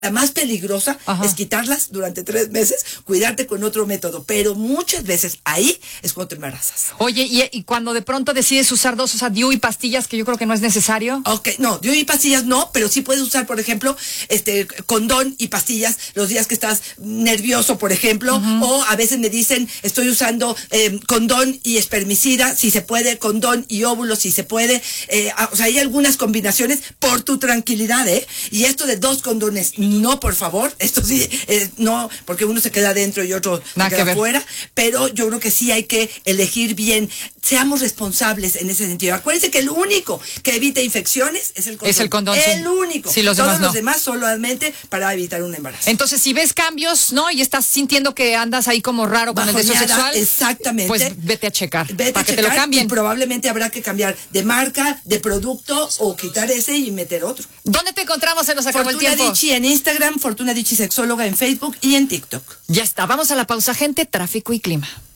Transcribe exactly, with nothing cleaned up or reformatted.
La más peligrosa Ajá. es quitarlas durante tres meses, cuidarte con otro método, pero muchas veces ahí es cuando te embarazas. Oye, ¿y, y cuando de pronto decides usar dos, o sea, D I U y pastillas, que yo creo que no es necesario? Ok, no, D I U y pastillas no, pero sí puedes usar, por ejemplo, este condón y pastillas los días que estás nervioso, por ejemplo, uh-huh. o a veces me dicen, estoy usando eh, condón y espermicida, si se puede, condón y óvulos, si se puede, eh, o sea, hay algunas combinaciones por tu tranquilidad, ¿eh? Y esto de dos condones, no, por favor, esto sí, eh, no, porque uno se queda adentro y otro Nada se queda afuera, pero yo creo que sí hay que elegir bien, seamos responsables en ese sentido. Acuérdense que el único que evita infecciones es el condón. Es el condón, El sí. único. Sí, los Todos demás no. los demás solamente para evitar un embarazo. Entonces, si ves cambios, ¿no? Y estás sintiendo que andas ahí como raro con el deseo sexual. Exactamente. Pues vete a checar. Vete para a que checar te lo cambien. Y probablemente habrá que cambiar de marca, de producto o quitar ese y meter otro. ¿Dónde te encontramos? Se nos acabó Fortuna el tiempo. Dicci en Instagram, Fortuna Dicci Sexóloga en Facebook y en TikTok. Ya está. Vamos a la pausa, gente. Tráfico y clima.